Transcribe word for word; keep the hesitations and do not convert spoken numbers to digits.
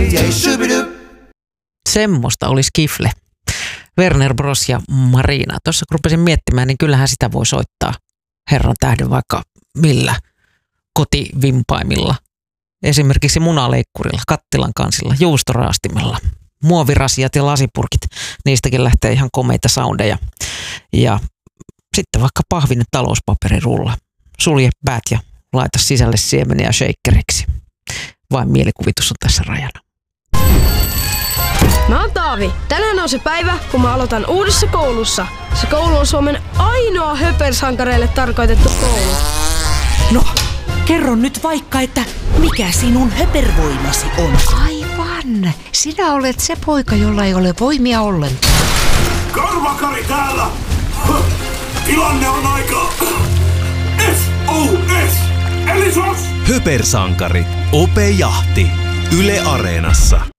jei shubidu. Semmosta olisi Kifle. Werner Bros ja Marina. Tuossa kun rupesin miettimään, niin kyllähän sitä voi soittaa Herran tähden vaikka millä kotivimpaimilla. Esimerkiksi munaleikkurilla, kattilan kansilla, juustoraastimella, muovirasiat ja lasipurkit. Niistäkin lähtee ihan komeita soundeja. Ja sitten vaikka pahvinen talouspaperirulla. Sulje päät ja laita sisälle siemeniä shakeriksi. Vain mielikuvitus on tässä rajana. Mä oon Taavi. Tänään on se päivä, kun mä aloitan uudessa koulussa. Se koulu on Suomen ainoa höpersankareille tarkoitettu koulu. No, kerro nyt vaikka, että mikä sinun höpervoimasi on? Aivan. Sinä olet se poika, jolla ei ole voimia ollenkaan. Karvakari täällä! Tilanne on aika... S O S! Eli sos! Höpersankari. Ope Jahti. Yle Areenassa.